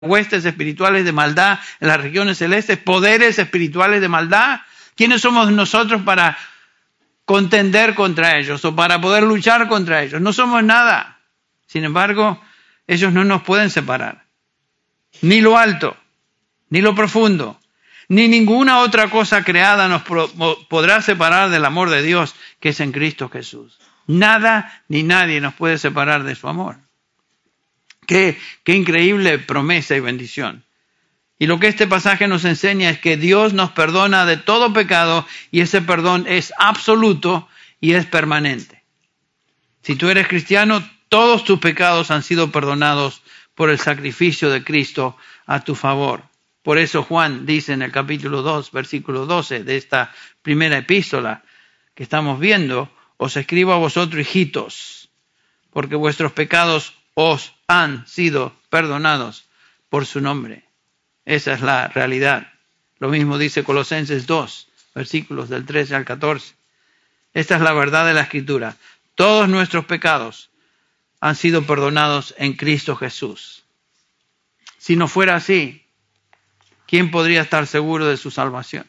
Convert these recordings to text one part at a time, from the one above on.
huestes espirituales de maldad en las regiones celestes, poderes espirituales de maldad. ¿Quiénes somos nosotros para contender contra ellos o para poder luchar contra ellos? No somos nada. Sin embargo, ellos no nos pueden separar. Ni lo alto, ni lo profundo, ni ninguna otra cosa creada nos podrá separar del amor de Dios que es en Cristo Jesús. Nada ni nadie nos puede separar de su amor. Qué increíble promesa y bendición. Y lo que este pasaje nos enseña es que Dios nos perdona de todo pecado y ese perdón es absoluto y es permanente. Si tú eres cristiano, todos tus pecados han sido perdonados por el sacrificio de Cristo a tu favor. Por eso Juan dice en el capítulo 2, versículo 12 de esta primera epístola que estamos viendo, os escribo a vosotros, hijitos, porque vuestros pecados os han sido perdonados por su nombre. Esa es la realidad. Lo mismo dice Colosenses 2, versículos del 13 al 14. Esta es la verdad de la Escritura. Todos nuestros pecados han sido perdonados en Cristo Jesús. Si no fuera así, ¿quién podría estar seguro de su salvación?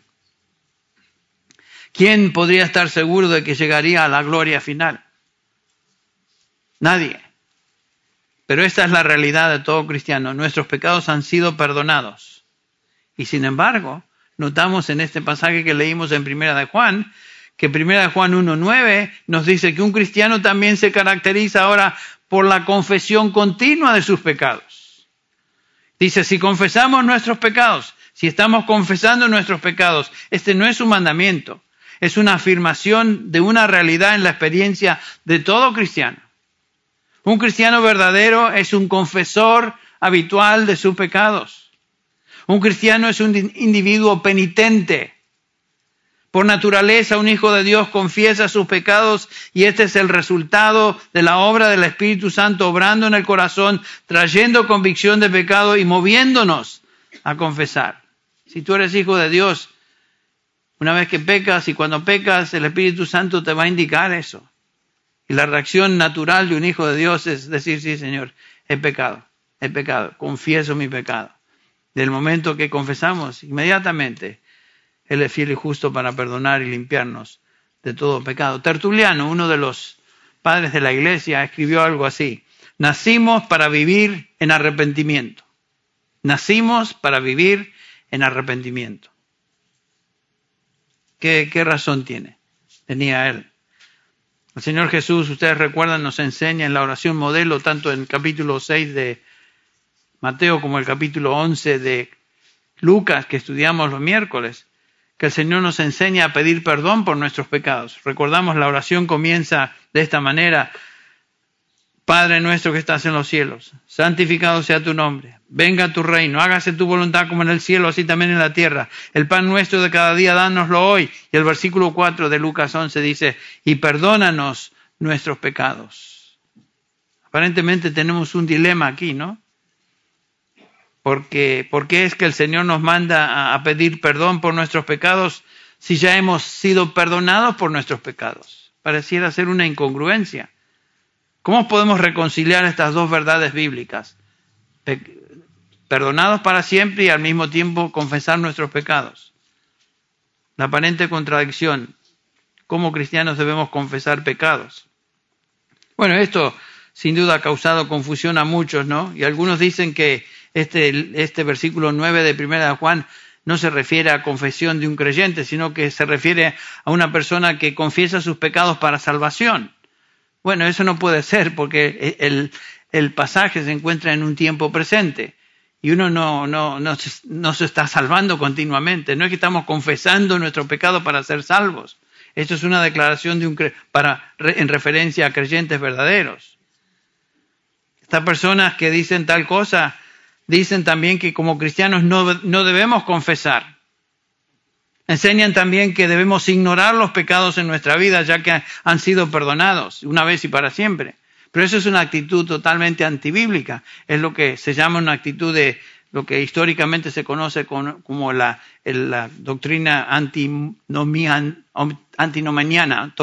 ¿Quién podría estar seguro de que llegaría a la gloria final? Nadie. Pero esta es la realidad de todo cristiano. Nuestros pecados han sido perdonados. Y sin embargo, notamos en este pasaje que leímos en Primera de Juan, que Primera de Juan 1:9 nos dice que un cristiano también se caracteriza ahora por la confesión continua de sus pecados. Dice, si confesamos nuestros pecados, si estamos confesando nuestros pecados, este no es un mandamiento, es una afirmación de una realidad en la experiencia de todo cristiano. Un cristiano verdadero es un confesor habitual de sus pecados. Un cristiano es un individuo penitente. Por naturaleza, un hijo de Dios confiesa sus pecados y este es el resultado de la obra del Espíritu Santo obrando en el corazón, trayendo convicción de pecado y moviéndonos a confesar. Si tú eres hijo de Dios, una vez que pecas y cuando pecas, el Espíritu Santo te va a indicar eso. Y la reacción natural de un hijo de Dios es decir, sí, Señor, he pecado, confieso mi pecado. Del momento que confesamos, inmediatamente, Él es fiel y justo para perdonar y limpiarnos de todo pecado. Tertuliano, uno de los padres de la iglesia, escribió algo así. Nacimos para vivir en arrepentimiento. Nacimos para vivir en arrepentimiento. ¿Qué razón tenía él? El Señor Jesús, ustedes recuerdan, nos enseña en la oración modelo, tanto en el capítulo 6 de Mateo como el capítulo 11 de Lucas, que estudiamos los miércoles, que el Señor nos enseña a pedir perdón por nuestros pecados. Recordamos, la oración comienza de esta manera. Padre nuestro que estás en los cielos, santificado sea tu nombre. Venga tu reino, hágase tu voluntad como en el cielo, así también en la tierra. El pan nuestro de cada día, dánoslo hoy. Y el versículo 4 de Lucas 11 dice, y perdónanos nuestros pecados. Aparentemente tenemos un dilema aquí, ¿no? ¿Por qué es que el Señor nos manda a pedir perdón por nuestros pecados si ya hemos sido perdonados por nuestros pecados? Pareciera ser una incongruencia. ¿Cómo podemos reconciliar estas dos verdades bíblicas? Perdonados para siempre y al mismo tiempo confesar nuestros pecados. La aparente contradicción. ¿Cómo cristianos debemos confesar pecados? Bueno, esto sin duda ha causado confusión a muchos, ¿no? Y algunos dicen que este versículo 9 de Primera de Juan no se refiere a confesión de un creyente, sino que se refiere a una persona que confiesa sus pecados para salvación. Bueno, eso no puede ser porque el pasaje se encuentra en un tiempo presente y uno no se está salvando continuamente. No es que estamos confesando nuestro pecado para ser salvos. Esto es una declaración en referencia a creyentes verdaderos. Estas personas que dicen tal cosa dicen también que como cristianos no debemos confesar. Enseñan también que debemos ignorar los pecados en nuestra vida ya que han sido perdonados una vez y para siempre. Pero eso es una actitud totalmente antibíblica. Es lo que se llama una actitud de lo que históricamente se conoce como la doctrina antinominiana.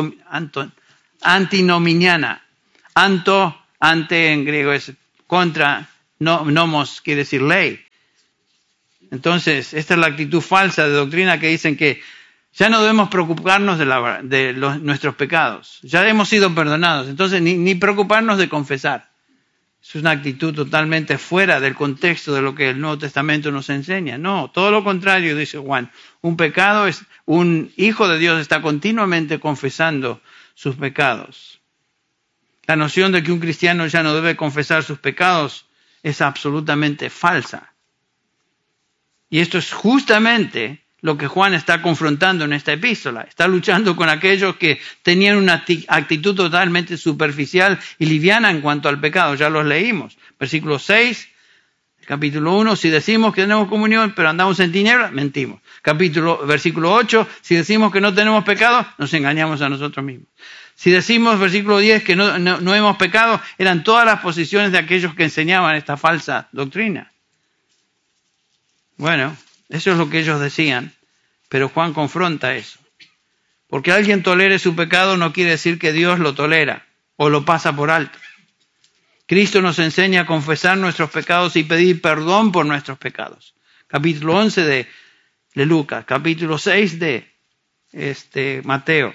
Ante en griego es contra, nomos quiere decir ley. Entonces, esta es la actitud falsa de doctrina que dicen que ya no debemos preocuparnos de nuestros pecados. Ya hemos sido perdonados, entonces ni preocuparnos de confesar. Es una actitud totalmente fuera del contexto de lo que el Nuevo Testamento nos enseña. No, todo lo contrario, dice Juan. Un hijo de Dios está continuamente confesando sus pecados. La noción de que un cristiano ya no debe confesar sus pecados es absolutamente falsa. Y esto es justamente lo que Juan está confrontando en esta epístola. Está luchando con aquellos que tenían una actitud totalmente superficial y liviana en cuanto al pecado. Ya los leímos. Versículo 6, capítulo 1, si decimos que tenemos comunión pero andamos en tinieblas, mentimos. Versículo 8, si decimos que no tenemos pecado, nos engañamos a nosotros mismos. Si decimos, versículo 10, que no hemos pecado, eran todas las posiciones de aquellos que enseñaban esta falsa doctrina. Bueno, eso es lo que ellos decían, pero Juan confronta eso. Porque alguien tolere su pecado no quiere decir que Dios lo tolera o lo pasa por alto. Cristo nos enseña a confesar nuestros pecados y pedir perdón por nuestros pecados. Capítulo 11 de Lucas, capítulo 6 de Mateo.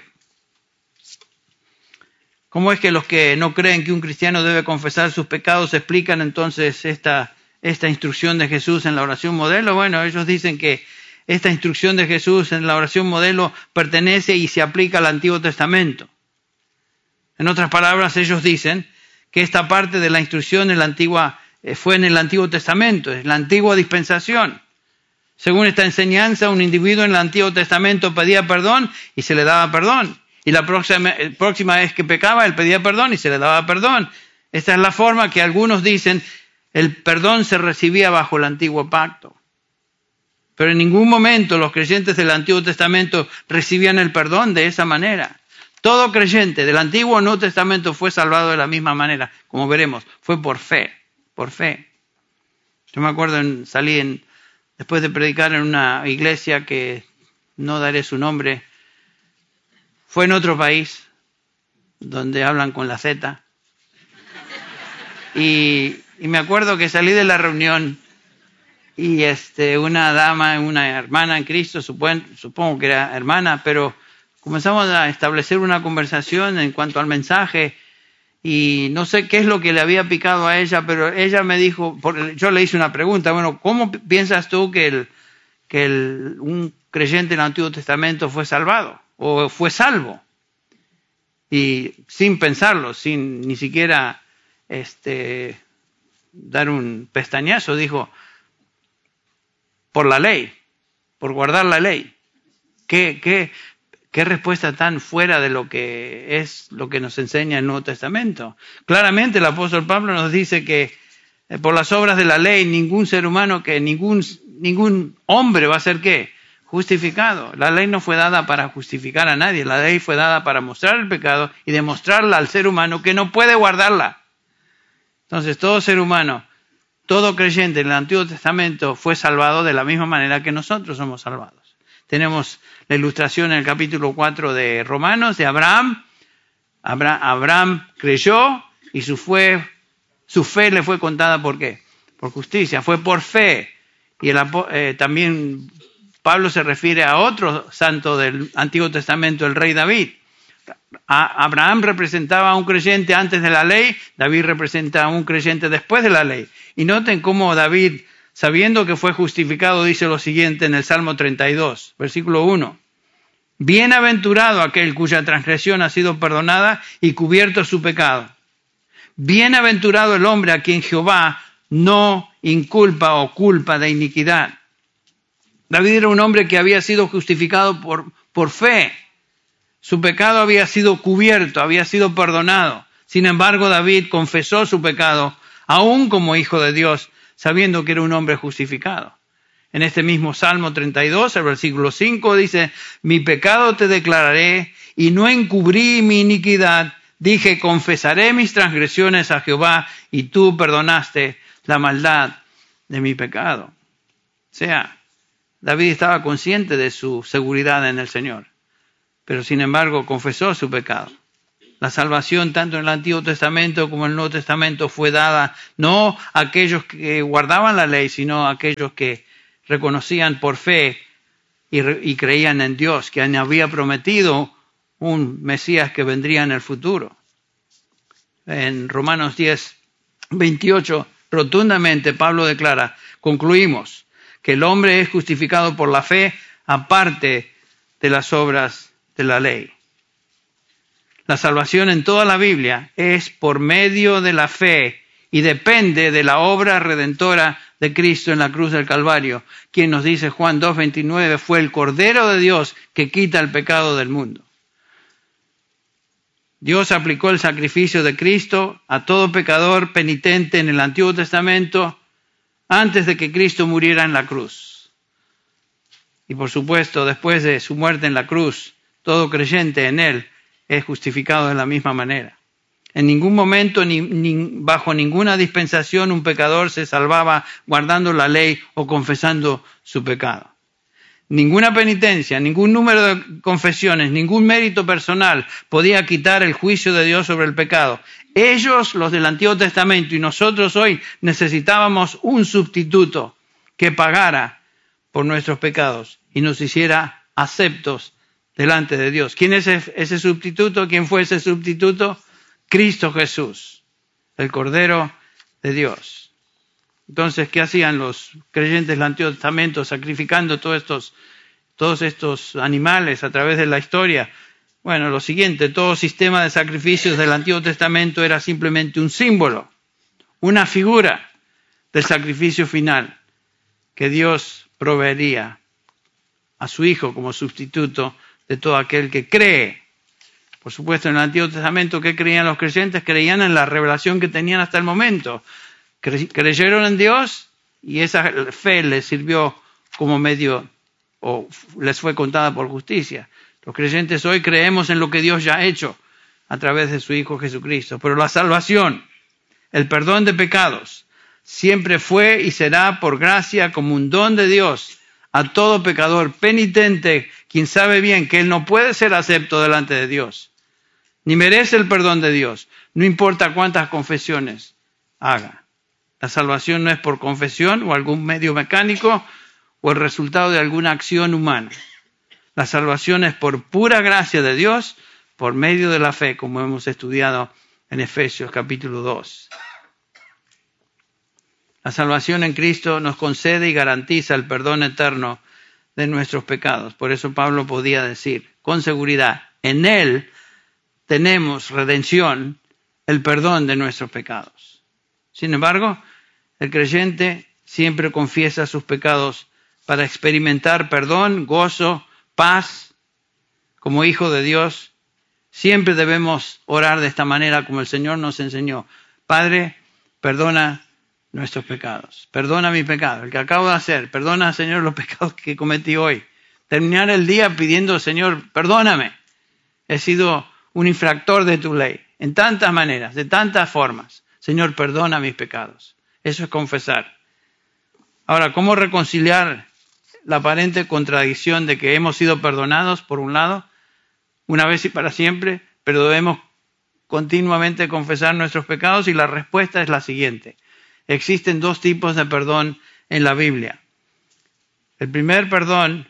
¿Cómo es que los que no creen que un cristiano debe confesar sus pecados explican entonces esta instrucción de Jesús en la oración modelo? Bueno, ellos dicen que esta instrucción de Jesús en la oración modelo pertenece y se aplica al Antiguo Testamento. En otras palabras, ellos dicen que esta parte de la instrucción fue en el Antiguo Testamento, es la antigua dispensación. Según esta enseñanza, un individuo en el Antiguo Testamento pedía perdón y se le daba perdón. Y la próxima vez que pecaba, él pedía perdón y se le daba perdón. Esta es la forma que algunos dicen el perdón se recibía bajo el antiguo pacto. Pero en ningún momento los creyentes del Antiguo Testamento recibían el perdón de esa manera. Todo creyente del Antiguo o Nuevo Testamento fue salvado de la misma manera, como veremos, fue por fe, por fe. Yo me acuerdo después de predicar en una iglesia que no daré su nombre, fue en otro país, donde hablan con la Z. Y me acuerdo que salí de la reunión y una dama, una hermana en Cristo, supongo que era hermana, pero comenzamos a establecer una conversación en cuanto al mensaje y no sé qué es lo que le había picado a ella, pero ella me dijo, yo le hice una pregunta, bueno, ¿cómo piensas tú que un creyente en el Antiguo Testamento fue salvado o fue salvo? Y sin pensarlo, sin ni siquiera dar un pestañazo, dijo, por la ley, por guardar la ley. ¿Qué respuesta tan fuera de lo que es lo que nos enseña el Nuevo Testamento? Claramente el apóstol Pablo nos dice que por las obras de la ley ningún ser humano, ningún hombre va a ser ¿qué? Justificado. La ley no fue dada para justificar a nadie, la ley fue dada para mostrar el pecado y demostrarle al ser humano que no puede guardarla. Entonces todo ser humano, todo creyente en el Antiguo Testamento fue salvado de la misma manera que nosotros somos salvados. Tenemos la ilustración en el capítulo 4 de Romanos de Abraham. Abraham creyó y su fe le fue contada ¿por qué? Por justicia, fue por fe. Y también Pablo se refiere a otro santo del Antiguo Testamento, el rey David. Abraham representaba a un creyente antes de la ley, David representa a un creyente después de la ley. Y noten cómo David, sabiendo que fue justificado, dice lo siguiente en el Salmo 32, versículo 1. Bienaventurado aquel cuya transgresión ha sido perdonada y cubierto su pecado. Bienaventurado el hombre a quien Jehová no inculpa o culpa de iniquidad. David era un hombre que había sido justificado por fe. Su pecado había sido cubierto, había sido perdonado. Sin embargo, David confesó su pecado, aún como hijo de Dios, sabiendo que era un hombre justificado. En este mismo Salmo 32, el versículo 5 dice, mi pecado te declararé y no encubrí mi iniquidad. Dije, confesaré mis transgresiones a Jehová y tú perdonaste la maldad de mi pecado. O sea, David estaba consciente de su seguridad en el Señor, pero sin embargo confesó su pecado. La salvación, tanto en el Antiguo Testamento como en el Nuevo Testamento, fue dada no a aquellos que guardaban la ley, sino a aquellos que reconocían por fe y creían en Dios, que había prometido un Mesías que vendría en el futuro. En Romanos 10:28, rotundamente Pablo declara: concluimos que el hombre es justificado por la fe aparte de las obras de la ley. La salvación en toda la Biblia es por medio de la fe y depende de la obra redentora de Cristo en la cruz del Calvario, quien nos dice Juan 2:29, fue el Cordero de Dios que quita el pecado del mundo. Dios aplicó el sacrificio de Cristo a todo pecador penitente en el Antiguo Testamento antes de que Cristo muriera en la cruz. Y por supuesto, después de su muerte en la cruz, todo creyente en Él es justificado de la misma manera. En ningún momento, ni bajo ninguna dispensación, un pecador se salvaba guardando la ley o confesando su pecado. Ninguna penitencia, ningún número de confesiones, ningún mérito personal podía quitar el juicio de Dios sobre el pecado. Ellos, los del Antiguo Testamento, y nosotros hoy necesitábamos un sustituto que pagara por nuestros pecados y nos hiciera aceptos delante de Dios. ¿Quién es ese sustituto? ¿Quién fue ese sustituto? Cristo Jesús, el Cordero de Dios. Entonces, ¿qué hacían los creyentes del Antiguo Testamento sacrificando todos estos animales a través de la historia? Bueno, lo siguiente, todo sistema de sacrificios del Antiguo Testamento era simplemente un símbolo, una figura del sacrificio final que Dios proveería a su Hijo como sustituto de todo aquel que cree. Por supuesto, en el Antiguo Testamento, ¿qué creían los creyentes? Creían en la revelación que tenían hasta el momento. Creyeron en Dios y esa fe les sirvió como medio, o les fue contada por justicia. Los creyentes hoy creemos en lo que Dios ya ha hecho a través de su Hijo Jesucristo. Pero la salvación, el perdón de pecados, siempre fue y será por gracia como un don de Dios a todo pecador penitente, quien sabe bien que él no puede ser acepto delante de Dios, ni merece el perdón de Dios, no importa cuántas confesiones haga. La salvación no es por confesión o algún medio mecánico o el resultado de alguna acción humana. La salvación es por pura gracia de Dios, por medio de la fe, como hemos estudiado en Efesios capítulo 2. La salvación en Cristo nos concede y garantiza el perdón eterno de nuestros pecados. Por eso Pablo podía decir con seguridad, en Él tenemos redención, el perdón de nuestros pecados. Sin embargo, el creyente siempre confiesa sus pecados para experimentar perdón, gozo, paz. Como hijo de Dios, siempre debemos orar de esta manera como el Señor nos enseñó. Padre, perdona nuestros pecados. Perdona mi pecado, el que acabo de hacer. Perdona, Señor, los pecados que cometí hoy. Terminar el día pidiendo, Señor, perdóname. He sido un infractor de tu ley. En tantas maneras, de tantas formas. Señor, perdona mis pecados. Eso es confesar. Ahora, ¿cómo reconciliar la aparente contradicción de que hemos sido perdonados, por un lado, una vez y para siempre, pero debemos continuamente confesar nuestros pecados? Y la respuesta es la siguiente. Existen dos tipos de perdón en la Biblia. El primer perdón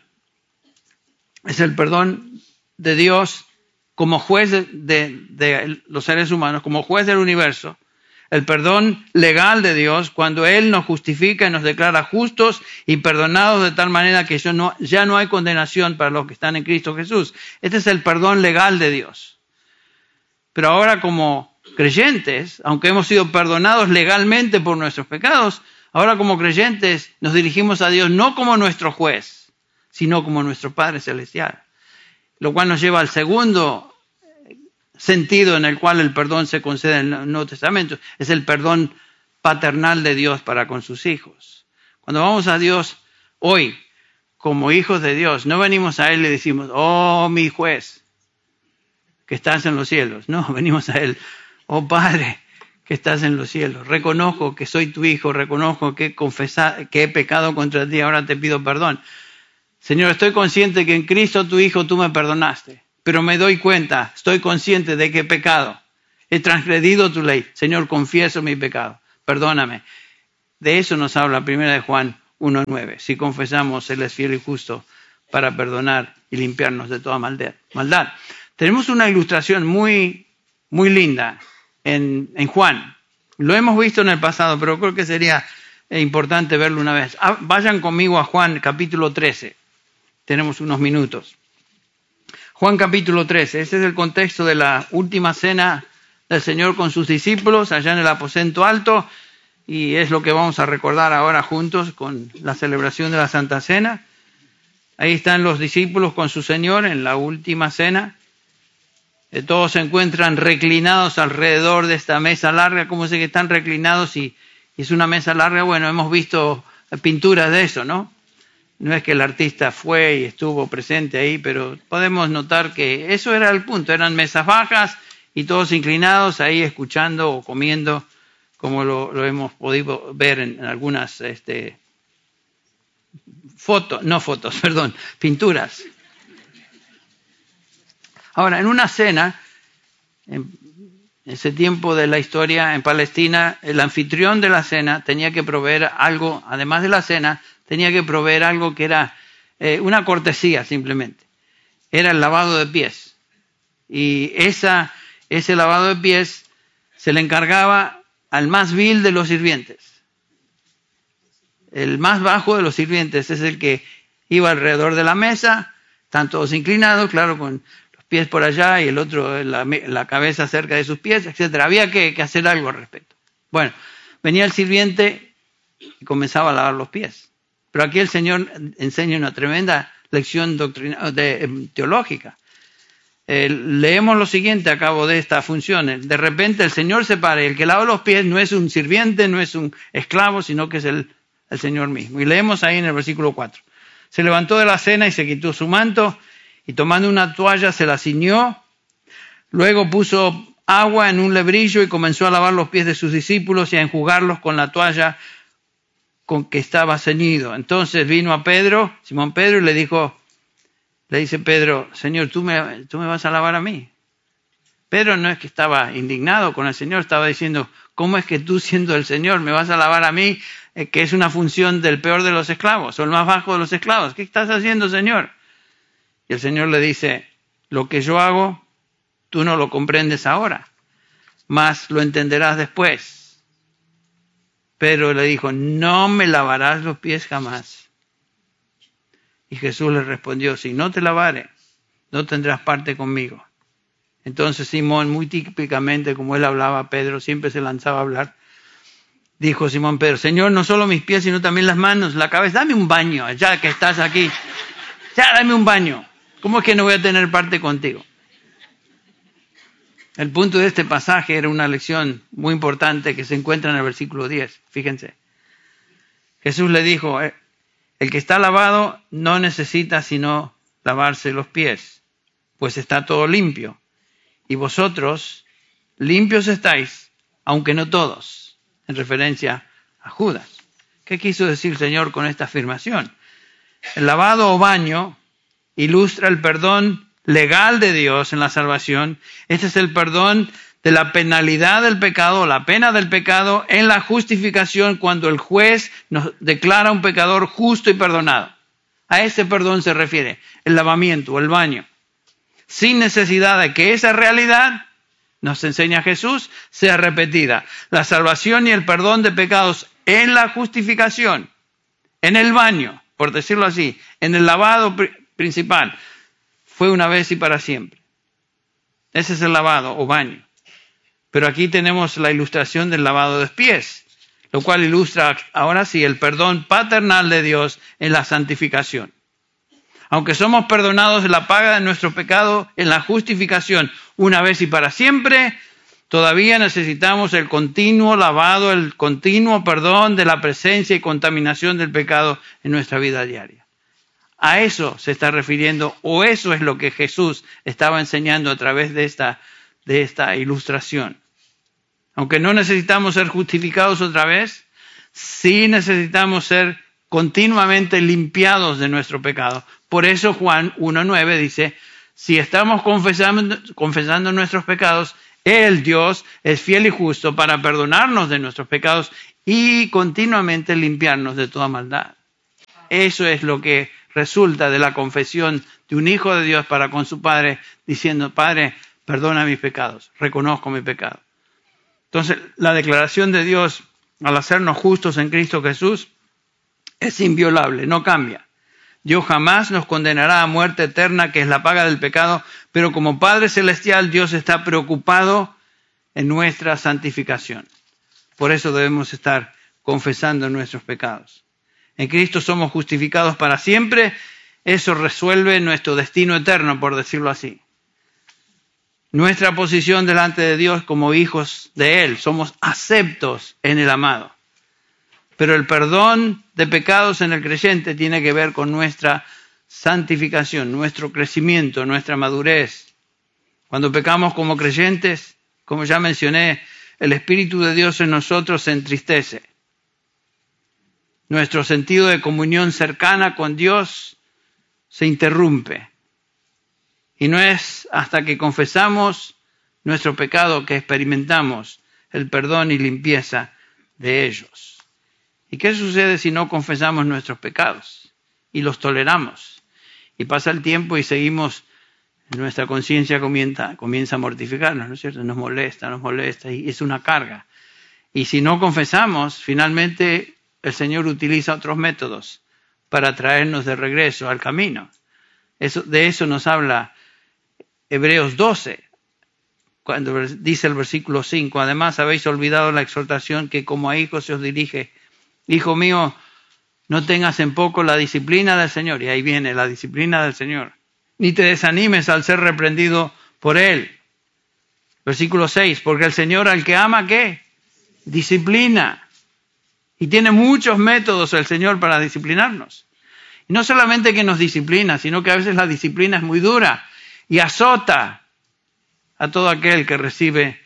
es el perdón de Dios como juez de los seres humanos, como juez del universo. El perdón legal de Dios cuando Él nos justifica y nos declara justos y perdonados de tal manera que ya no hay condenación para los que están en Cristo Jesús. Este es el perdón legal de Dios. Pero ahora como creyentes, aunque hemos sido perdonados legalmente por nuestros pecados, ahora como creyentes nos dirigimos a Dios no como nuestro juez, sino como nuestro Padre Celestial. Lo cual nos lleva al segundo sentido en el cual el perdón se concede en el Nuevo Testamento. Es el perdón paternal de Dios para con sus hijos. Cuando vamos a Dios hoy, como hijos de Dios, no venimos a Él y le decimos, oh mi juez, que estás en los cielos. No, venimos a Él, oh Padre, que estás en los cielos. Reconozco que soy tu hijo, reconozco que he pecado contra ti, ahora te pido perdón. Señor, estoy consciente que en Cristo tu Hijo tú me perdonaste. pero me doy cuenta, estoy consciente de que he pecado. He transgredido tu ley. Señor, confieso mi pecado. Perdóname. De eso nos habla 1 Juan 1:9. Si confesamos, Él es fiel y justo para perdonar y limpiarnos de toda maldad. Tenemos una ilustración muy, muy linda en Juan. Lo hemos visto en el pasado, pero creo que sería importante verlo una vez. Vayan conmigo a Juan capítulo 13. Tenemos unos minutos. Juan capítulo 13. Ese es el contexto de la última cena del Señor con sus discípulos allá en el aposento alto. Y es lo que vamos a recordar ahora juntos con la celebración de la Santa Cena. Ahí están los discípulos con su Señor en la última cena. Todos se encuentran reclinados alrededor de esta mesa larga. ¿Cómo sé que están reclinados y es una mesa larga? Bueno, hemos visto pinturas de eso, ¿no? No es que el artista fue y estuvo presente ahí, pero podemos notar que eso era el punto. Eran mesas bajas y todos inclinados ahí escuchando o comiendo, como lo hemos podido ver en algunas pinturas. Ahora, en una cena, en ese tiempo de la historia en Palestina, el anfitrión de la cena tenía que proveer algo, además de la cena, tenía que proveer algo que era una cortesía simplemente. Era el lavado de pies. Y ese lavado de pies se le encargaba al más vil de los sirvientes. El más bajo de los sirvientes es el que iba alrededor de la mesa, están todos inclinados, claro, con los pies por allá y el otro, la cabeza cerca de sus pies, etc. Había que hacer algo al respecto. Bueno, venía el sirviente y comenzaba a lavar los pies. Pero aquí el Señor enseña una tremenda lección teológica. Leemos lo siguiente a cabo de esta función. De repente el Señor se para y el que lava los pies no es un sirviente, no es un esclavo, sino que es el Señor mismo. Y leemos ahí en el versículo 4. Se levantó de la cena y se quitó su manto y tomando una toalla se la ciñó. Luego puso agua en un lebrillo y comenzó a lavar los pies de sus discípulos y a enjugarlos con la toalla con que estaba ceñido. Entonces vino a Simón Pedro, y le dice Pedro, Señor, ¿tú me vas a lavar a mí? Pedro no es que estaba indignado con el Señor, estaba diciendo, ¿cómo es que tú siendo el Señor me vas a lavar a mí, que es una función del peor de los esclavos, o el más bajo de los esclavos? ¿Qué estás haciendo, Señor? Y el Señor le dice, lo que yo hago, tú no lo comprendes ahora, mas lo entenderás después. Pedro le dijo, no me lavarás los pies jamás. Y Jesús le respondió, si no te lavare, no tendrás parte conmigo. Entonces Simón, muy típicamente como él hablaba a Pedro, siempre se lanzaba a hablar, dijo Simón Pedro, Señor, no solo mis pies, sino también las manos, la cabeza, dame un baño, ya que estás aquí, ya dame un baño. ¿Cómo es que no voy a tener parte contigo? El punto de este pasaje era una lección muy importante que se encuentra en el versículo 10. Fíjense. Jesús le dijo, el que está lavado no necesita sino lavarse los pies, pues está todo limpio. Y vosotros limpios estáis, aunque no todos, en referencia a Judas. ¿Qué quiso decir el Señor con esta afirmación? El lavado o baño ilustra el perdón legal de Dios en la salvación. Este es el perdón de la penalidad del pecado, la pena del pecado en la justificación cuando el juez nos declara un pecador justo y perdonado. A ese perdón se refiere el lavamiento, el baño. Sin necesidad de que esa realidad, nos enseña Jesús, sea repetida. La salvación y el perdón de pecados en la justificación, en el baño, por decirlo así, en el lavado principal, fue una vez y para siempre. Ese es el lavado o baño. Pero aquí tenemos la ilustración del lavado de pies, lo cual ilustra ahora sí el perdón paternal de Dios en la santificación. Aunque somos perdonados de la paga de nuestro pecado en la justificación una vez y para siempre, todavía necesitamos el continuo lavado, el continuo perdón de la presencia y contaminación del pecado en nuestra vida diaria. A eso se está refiriendo, o eso es lo que Jesús estaba enseñando a través de esta ilustración. Aunque no necesitamos ser justificados otra vez, sí necesitamos ser continuamente limpiados de nuestro pecado. Por eso Juan 1:9 dice, Si estamos confesando nuestros pecados, Él, Dios, es fiel y justo para perdonarnos de nuestros pecados y continuamente limpiarnos de toda maldad. Eso es lo que resulta de la confesión de un hijo de Dios para con su Padre, diciendo: Padre, perdona mis pecados, reconozco mi pecado. Entonces, la declaración de Dios al hacernos justos en Cristo Jesús es inviolable, no cambia. Dios jamás nos condenará a muerte eterna, que es la paga del pecado, pero como Padre Celestial, Dios está preocupado en nuestra santificación. Por eso debemos estar confesando nuestros pecados. En Cristo somos justificados para siempre. Eso resuelve nuestro destino eterno, por decirlo así. Nuestra posición delante de Dios como hijos de Él. Somos aceptos en el amado. Pero el perdón de pecados en el creyente tiene que ver con nuestra santificación, nuestro crecimiento, nuestra madurez. Cuando pecamos como creyentes, como ya mencioné, el Espíritu de Dios en nosotros se entristece. Nuestro sentido de comunión cercana con Dios se interrumpe. Y no es hasta que confesamos nuestro pecado que experimentamos el perdón y limpieza de ellos. ¿Y qué sucede si no confesamos nuestros pecados y los toleramos? Y pasa el tiempo y seguimos, nuestra conciencia comienza a mortificarnos, ¿no es cierto? Nos molesta y es una carga. Y si no confesamos, finalmente el Señor utiliza otros métodos para traernos de regreso al camino. De eso nos habla Hebreos 12, cuando dice el versículo 5: además habéis olvidado la exhortación que como a hijos se os dirige. Hijo mío, no tengas en poco la disciplina del Señor. Y ahí viene la disciplina del Señor. Ni te desanimes al ser reprendido por Él. Versículo 6, porque el Señor al que ama, ¿qué? Disciplina. Y tiene muchos métodos el Señor para disciplinarnos. Y no solamente que nos disciplina, sino que a veces la disciplina es muy dura y azota a todo aquel que recibe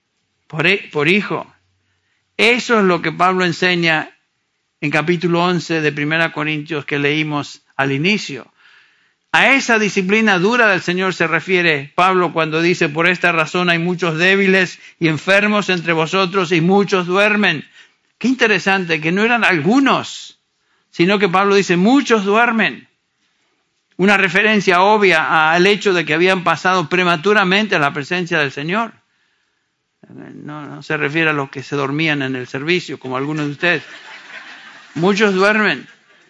por hijo. Eso es lo que Pablo enseña en capítulo 11 de 1 Corintios que leímos al inicio. A esa disciplina dura del Señor se refiere Pablo cuando dice: por esta razón hay muchos débiles y enfermos entre vosotros y muchos duermen. Qué interesante que no eran algunos, sino que Pablo dice: muchos duermen. Una referencia obvia al hecho de que habían pasado prematuramente a la presencia del Señor. No se refiere a los que se dormían en el servicio, como algunos de ustedes. Muchos duermen.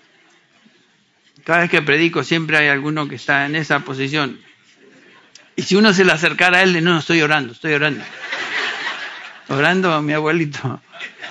Cada vez que predico siempre hay alguno que está en esa posición. Y si uno se le acercara a él, no, estoy orando. Orando a mi abuelito.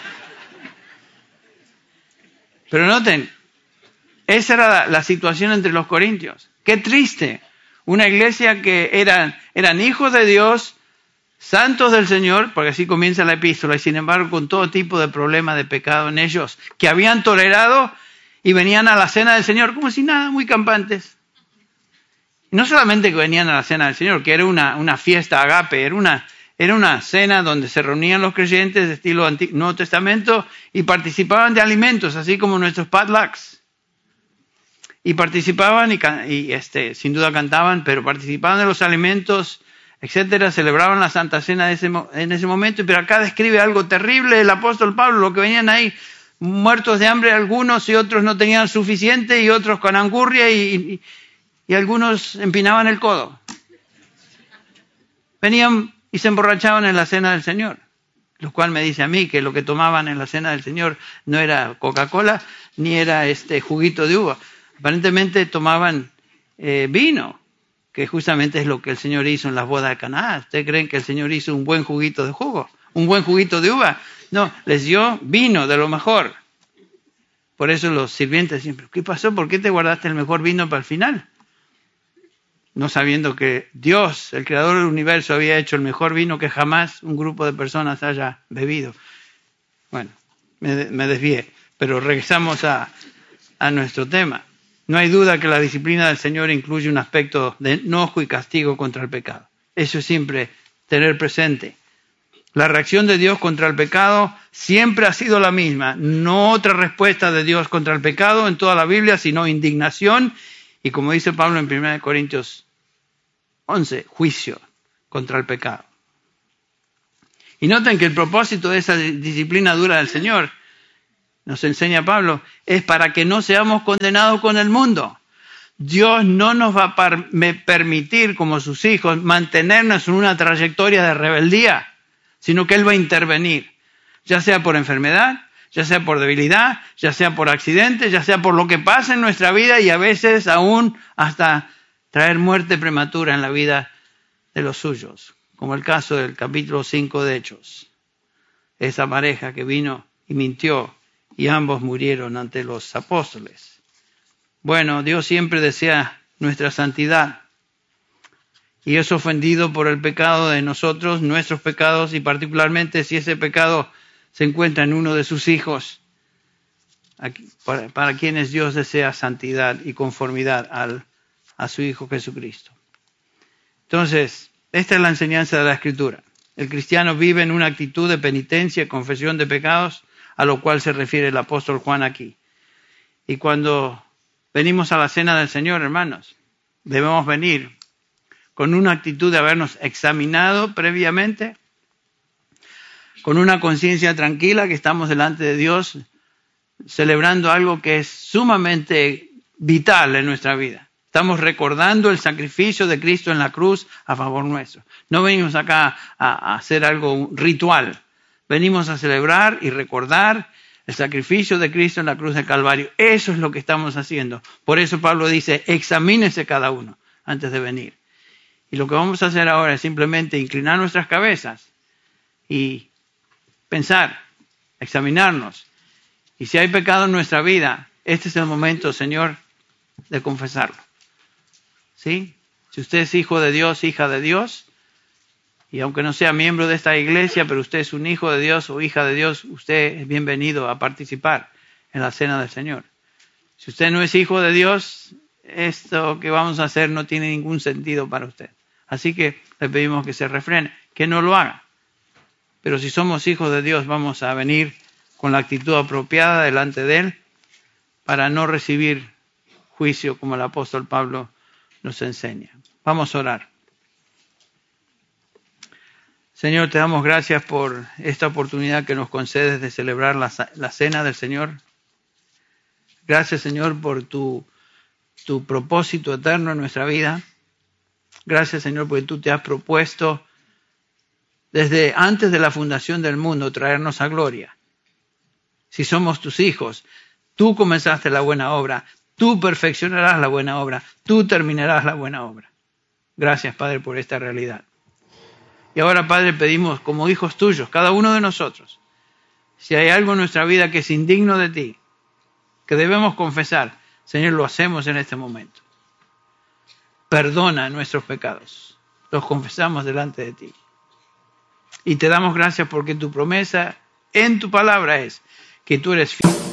Pero noten, esa era la situación entre los corintios. Qué triste. Una iglesia que eran hijos de Dios, santos del Señor, porque así comienza la epístola, y sin embargo con todo tipo de problemas de pecado en ellos, que habían tolerado y venían a la cena del Señor como si nada, muy campantes. Y no solamente que venían a la cena del Señor, que era una fiesta agape, era una cena donde se reunían los creyentes de estilo Nuevo Testamento y participaban de alimentos, así como nuestros potlucks. Y participaban y sin duda cantaban, pero participaban de los alimentos, etcétera, celebraban la Santa Cena en ese momento. Pero acá describe algo terrible el apóstol Pablo, lo que venían ahí, muertos de hambre algunos y otros no tenían suficiente y otros con angurria y algunos empinaban el codo. Venían y se emborrachaban en la cena del Señor, lo cual me dice a mí que lo que tomaban en la cena del Señor no era Coca-Cola ni era juguito de uva. Aparentemente tomaban vino, que justamente es lo que el Señor hizo en las bodas de Caná. ¿Ustedes creen que el Señor hizo un buen juguito de jugo? ¿Un buen juguito de uva? No, les dio vino de lo mejor. Por eso los sirvientes siempre: ¿qué pasó? ¿Por qué te guardaste el mejor vino para el final? No sabiendo que Dios, el creador del universo, había hecho el mejor vino que jamás un grupo de personas haya bebido. Bueno, me desvié, pero regresamos a nuestro tema. No hay duda que la disciplina del Señor incluye un aspecto de enojo y castigo contra el pecado. Eso es siempre tener presente. La reacción de Dios contra el pecado siempre ha sido la misma. No otra respuesta de Dios contra el pecado en toda la Biblia, sino indignación. Y como dice Pablo en 1 Corintios 11, juicio contra el pecado. Y noten que el propósito de esa disciplina dura del Señor, nos enseña Pablo, es para que no seamos condenados con el mundo. Dios no nos va a permitir, como sus hijos, mantenernos en una trayectoria de rebeldía, sino que Él va a intervenir, ya sea por enfermedad, ya sea por debilidad, ya sea por accidente, ya sea por lo que pasa en nuestra vida y a veces aún hasta traer muerte prematura en la vida de los suyos, como el caso del capítulo 5 de Hechos. Esa pareja que vino y mintió y ambos murieron ante los apóstoles. Bueno, Dios siempre desea nuestra santidad y es ofendido por el pecado de nosotros, nuestros pecados, y particularmente si ese pecado se encuentra en uno de sus hijos, para quienes Dios desea santidad y conformidad a su Hijo Jesucristo. Entonces, esta es la enseñanza de la Escritura. El cristiano vive en una actitud de penitencia y confesión de pecados, a lo cual se refiere el apóstol Juan aquí. Y cuando venimos a la cena del Señor, hermanos, debemos venir con una actitud de habernos examinado previamente, con una conciencia tranquila que estamos delante de Dios, celebrando algo que es sumamente vital en nuestra vida. Estamos recordando el sacrificio de Cristo en la cruz a favor nuestro. No venimos acá a hacer algo ritual. Venimos a celebrar y recordar el sacrificio de Cristo en la cruz del Calvario. Eso es lo que estamos haciendo. Por eso Pablo dice, examínese cada uno antes de venir. Y lo que vamos a hacer ahora es simplemente inclinar nuestras cabezas y pensar, examinarnos. Y si hay pecado en nuestra vida, este es el momento, Señor, de confesarlo. ¿Sí? Si usted es hijo de Dios, hija de Dios, y aunque no sea miembro de esta iglesia, pero usted es un hijo de Dios o hija de Dios, usted es bienvenido a participar en la cena del Señor. Si usted no es hijo de Dios, esto que vamos a hacer no tiene ningún sentido para usted. Así que le pedimos que se refrene, que no lo haga. Pero si somos hijos de Dios, vamos a venir con la actitud apropiada delante de Él para no recibir juicio como el apóstol Pablo nos enseña. Vamos a orar. Señor, te damos gracias por esta oportunidad que nos concedes de celebrar la cena del Señor. Gracias, Señor, por tu propósito eterno en nuestra vida. Gracias, Señor, porque tú te has propuesto desde antes de la fundación del mundo traernos a gloria. Si somos tus hijos, tú comenzaste la buena obra, tú perfeccionarás la buena obra, tú terminarás la buena obra. Gracias, Padre, por esta realidad. Y ahora, Padre, pedimos como hijos tuyos, cada uno de nosotros, si hay algo en nuestra vida que es indigno de ti, que debemos confesar, Señor, lo hacemos en este momento. Perdona nuestros pecados, los confesamos delante de ti. Y te damos gracias porque tu promesa en tu palabra es que tú eres fiel.